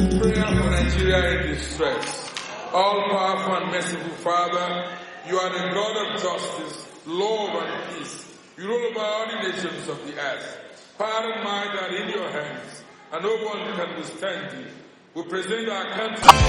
Prayer for Nigeria in distress. All-powerful and merciful Father, you are the God of justice, love, and peace. You rule over all the nations of the earth. Power and might are in your hands, and no one can withstand you. We present our country.